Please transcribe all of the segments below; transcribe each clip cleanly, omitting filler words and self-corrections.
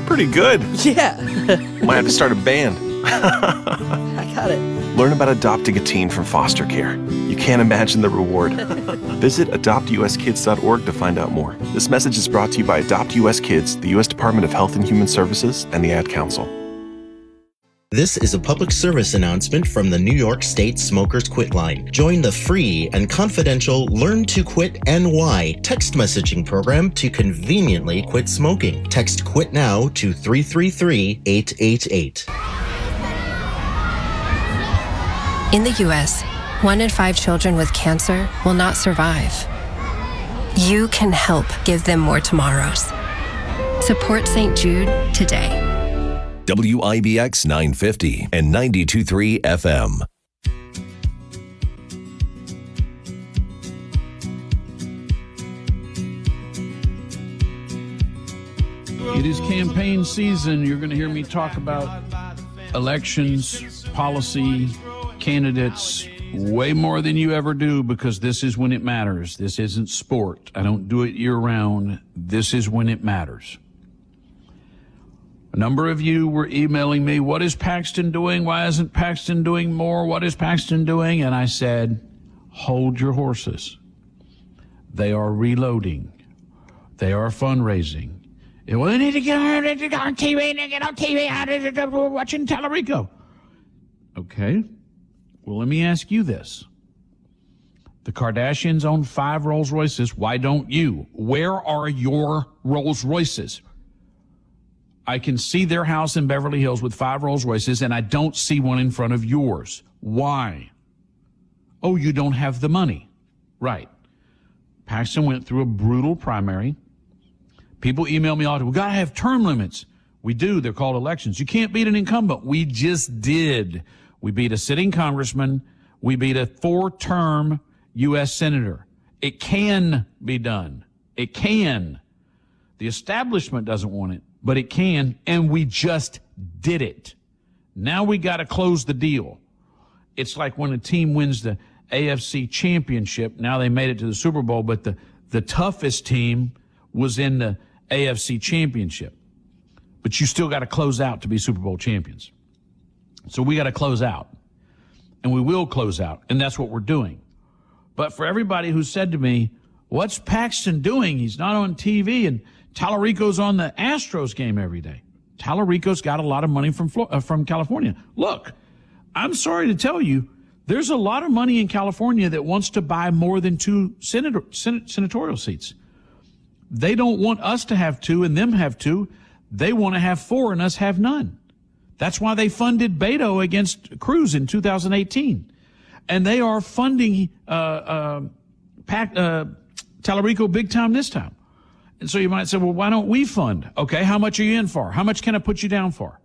pretty good. Yeah. Might have to start a band. I got it. Learn about adopting a teen from foster care. You can't imagine the reward. Visit adoptuskids.org to find out more. This message is brought to you by Adopt US Kids, the U.S. Department of Health and Human Services, and the Ad Council. This is a public service announcement from the New York State Smokers Quit Line. Join the free and confidential Learn to Quit NY text messaging program to conveniently quit smoking. Text QUIT NOW to 333-888. In the U.S., 1 in 5 children with cancer will not survive. You can help give them more tomorrows. Support St. Jude today. WIBX 950 and 92.3 FM. It is campaign season. You're going to hear me talk about elections, policy, candidates, way more than you ever do, because this is when it matters. This isn't sport. I don't do it year-round. This is when it matters. A number of you were emailing me, what is Paxton doing? Why isn't Paxton doing more? What is Paxton doing? And I said, hold your horses. They are reloading. They are fundraising. Well, they need to get on TV, and get on TV, we're watching Tallarico. Okay. Well, let me ask you this. The Kardashians own 5 Rolls Royces. Why don't you? Where are your Rolls Royces? I can see their house in Beverly Hills with 5 Rolls Royces, and I don't see one in front of yours. Why? Oh, you don't have the money. Right. Paxton went through a brutal primary. People email me all the time, we got to have term limits. We do. They're called elections. You can't beat an incumbent. We just did. We beat a sitting congressman. We beat a 4-term U.S. senator. It can be done. It can. The establishment doesn't want it, but it can, and we just did it. Now we got to close the deal. It's like when a team wins the AFC championship. Now they made it to the Super Bowl, but the toughest team was in the AFC championship. But you still got to close out to be Super Bowl champions. So we got to close out, and we will close out, and that's what we're doing. But for everybody who said to me, what's Paxton doing? He's not on TV, and Tallarico's on the Astros game every day. Tallarico's got a lot of money from California. Look, I'm sorry to tell you, there's a lot of money in California that wants to buy more than 2 senatorial seats. They don't want us to have 2 and them have 2. They want to have 4 and us have none. That's why they funded Beto against Cruz in 2018. And they are funding Tallarico big time this time. And so you might say, well, why don't we fund? Okay, how much are you in for? How much can I put you down for?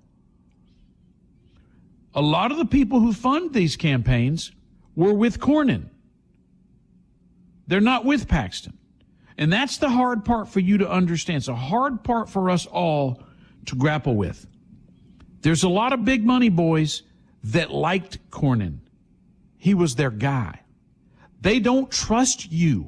A lot of the people who fund these campaigns were with Cornyn. They're not with Paxton. And that's the hard part for you to understand. It's a hard part for us all to grapple with. There's a lot of big money boys that liked Cornyn. He was their guy. They don't trust you.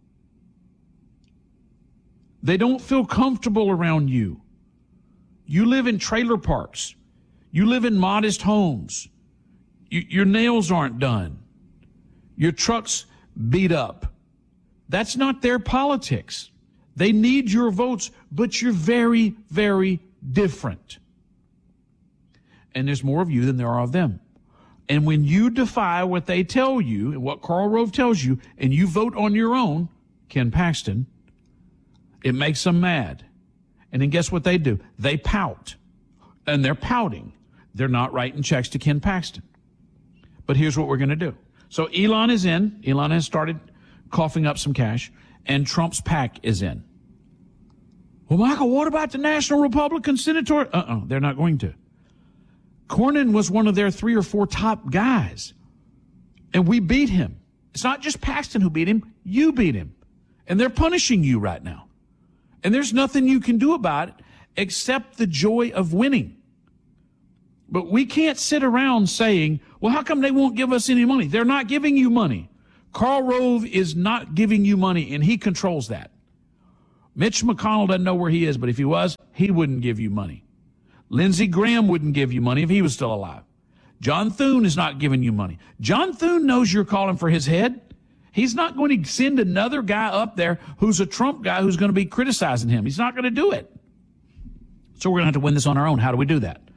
They don't feel comfortable around you. You live in trailer parks. You live in modest homes. Your nails aren't done. Your truck's beat up. That's not their politics. They need your votes, but you're very, very different. And there's more of you than there are of them. And when you defy what they tell you and what Karl Rove tells you, and you vote on your own, Ken Paxton, it makes them mad. And then guess what they do? They pout. And they're pouting. They're not writing checks to Ken Paxton. But here's what we're going to do. So Elon is in. Elon has started coughing up some cash. And Trump's PAC is in. Well, Michael, what about the National Republican Senator? They're not going to. Cornyn was one of their 3 or 4 top guys. And we beat him. It's not just Paxton who beat him. You beat him. And they're punishing you right now. And there's nothing you can do about it except the joy of winning. But we can't sit around saying, well, how come they won't give us any money? They're not giving you money. Karl Rove is not giving you money, and he controls that. Mitch McConnell doesn't know where he is, but if he was, he wouldn't give you money. Lindsey Graham wouldn't give you money if he was still alive. John Thune is not giving you money. John Thune knows you're calling for his head. He's not going to send another guy up there who's a Trump guy who's going to be criticizing him. He's not going to do it. So we're going to have to win this on our own. How do we do that?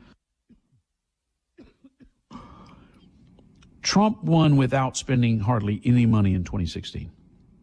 Trump won without spending hardly any money in 2016.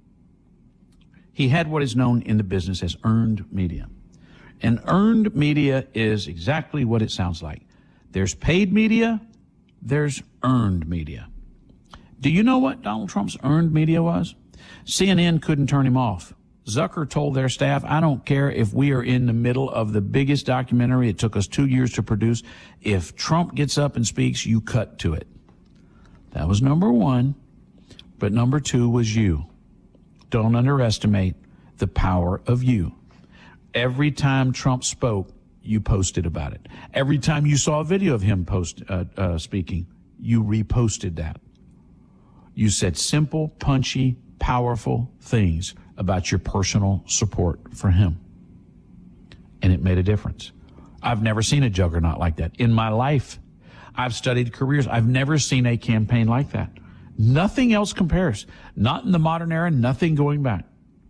He had what is known in the business as earned media. And earned media is exactly what it sounds like. There's paid media, there's earned media. Do you know what Donald Trump's earned media was? CNN couldn't turn him off. Zucker told their staff, I don't care if we are in the middle of the biggest documentary it took us 2 years to produce. If Trump gets up and speaks, you cut to it. That was number one. But number two was you. Don't underestimate the power of you. Every time Trump spoke, you posted about it. Every time you saw a video of him speaking, you reposted that. You said simple, punchy, powerful things about your personal support for him. And it made a difference. I've never seen a juggernaut like that. In my life, I've studied careers. I've never seen a campaign like that. Nothing else compares. Not in the modern era, nothing going back.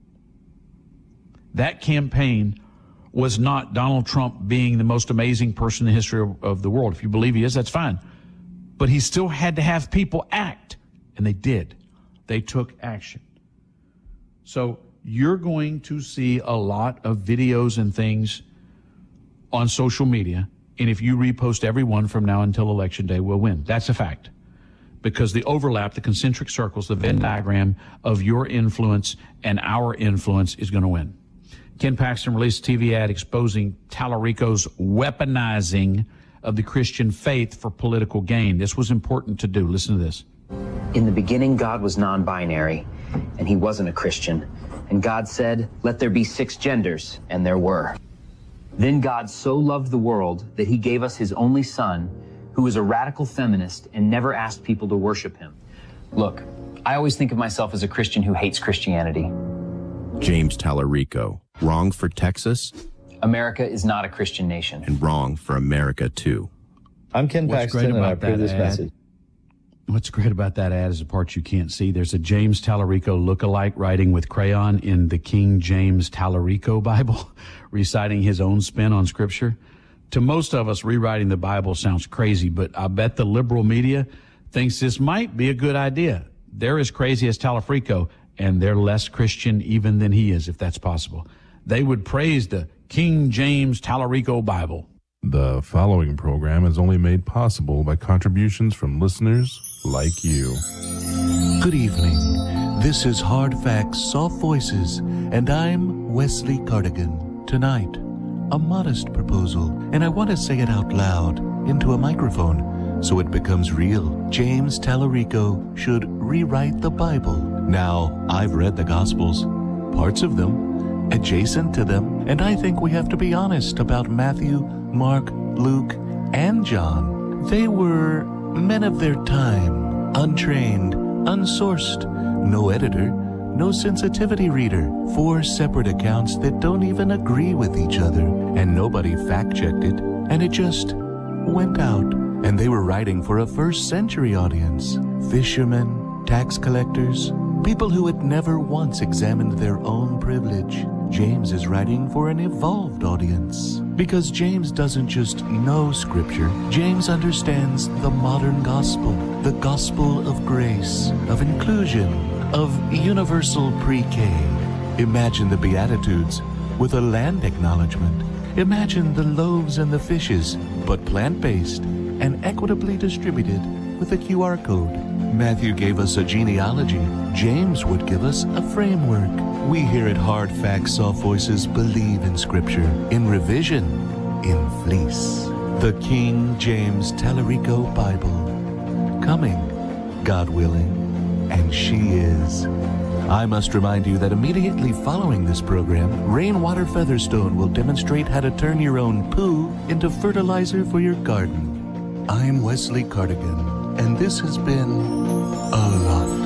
That campaign was not Donald Trump being the most amazing person in the history of the world. If you believe he is, that's fine. But he still had to have people act. And they did. They took action. So you're going to see a lot of videos and things on social media. And if you repost every one from now until Election Day, we'll win. That's a fact. Because the overlap, the concentric circles, the Venn diagram of your influence and our influence is going to win. Ken Paxton released a TV ad exposing Tallarico's weaponizing of the Christian faith for political gain. This was important to do. Listen to this. In the beginning, God was non-binary, and he wasn't a Christian. And God said, let there be 6 genders, and there were. Then God so loved the world that he gave us his only son, who was a radical feminist and never asked people to worship him. Look, I always think of myself as a Christian who hates Christianity. James Tallarico, wrong for Texas? America is not a Christian nation. And wrong for America, too. I'm Ken Paxton, and I approve this message. What's great about that ad is the part you can't see. There's a James Tallarico lookalike writing with crayon in the King James Tallarico Bible, reciting his own spin on Scripture. To most of us, rewriting the Bible sounds crazy, but I bet the liberal media thinks this might be a good idea. They're as crazy as Tallarico, and they're less Christian even than he is, if that's possible. They would praise the King James Tallarico Bible. The following program is only made possible by contributions from listeners like you. Good evening. This is Hard Facts, Soft Voices, and I'm Wesley Cardigan. Tonight, a modest proposal, and I want to say it out loud into a microphone so it becomes real. James Tallarico should rewrite the Bible. Now, I've read the Gospels, parts of them, adjacent to them, and I think we have to be honest about Matthew, Mark, Luke, and John. They were men of their time, untrained, unsourced, no editor, no sensitivity reader, 4 separate accounts that don't even agree with each other, and nobody fact-checked it, and it just went out. And they were writing for a first-century audience, fishermen, tax collectors, people who had never once examined their own privilege. James is writing for an evolved audience. Because James doesn't just know Scripture, James understands the modern gospel, the gospel of grace, of inclusion, of universal pre-K. Imagine the Beatitudes with a land acknowledgement. Imagine the loaves and the fishes, but plant-based and equitably distributed with a QR code. Matthew gave us a genealogy. James would give us a framework. We here at Hard Facts, Soft Voices believe in Scripture, in revision, in fleece. The King James Tallarico Bible. Coming, God willing, and she is. I must remind you that immediately following this program, Rainwater Featherstone will demonstrate how to turn your own poo into fertilizer for your garden. I'm Wesley Cardigan, and this has been a lot.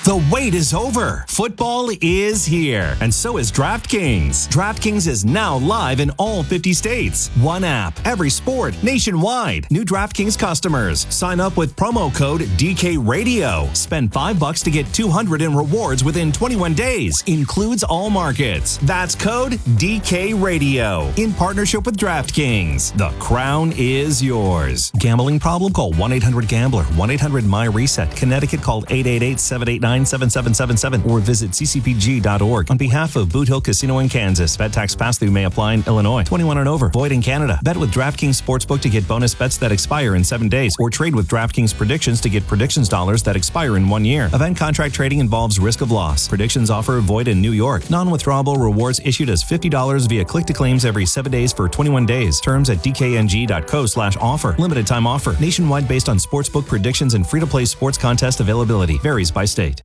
The wait is over. Football is here, and so is DraftKings. DraftKings is now live in all 50 states. One app, every sport, nationwide. New DraftKings customers. Sign up with promo code DKRadio. Spend $5 to get $200 in rewards within 21 days. Includes all markets. That's code DKRadio. In partnership with DraftKings. The crown is yours. Gambling problem? Call 1-800-GAMBLER. 1-800-MY-RESET. Connecticut, call 888-789-7777 or visit ccpg.org. On behalf of Boot Hill Casino in Kansas, bet tax pass-through may apply in Illinois. 21 and over. Void in Canada. Bet with DraftKings Sportsbook to get bonus bets that expire in 7 days, or trade with DraftKings Predictions to get predictions dollars that expire in 1 year. Event contract trading involves risk of loss. Predictions offer void in New York. Non-withdrawable rewards issued as $50 via click-to-claims every 7 days for 21 days. Terms at dkng.co/offer. Limited time offer. Nationwide based on sportsbook predictions and free-to-play sports contest availability. Varies by state.